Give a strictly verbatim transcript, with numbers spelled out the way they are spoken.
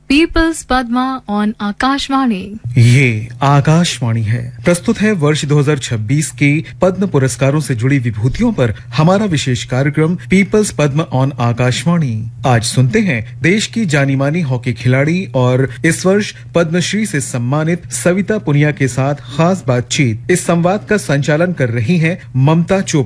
Peoples Padma on Akashvani. ये आकाशवाणी है। प्रस्तुत है वर्ष दो हज़ार छब्बीस के पद्म पुरस्कारों से जुड़ी विभूतियों पर हमारा विशेष कार्यक्रम पीपल्स पद्म ऑन आकाशवाणी। आज सुनते हैं देश की जानी मानी हॉकी खिलाड़ी और इस वर्ष पद्मश्री से सम्मानित सविता पुनिया के साथ खास बातचीत। इस संवाद का संचालन कर रही हैं ममता चोपड़ा।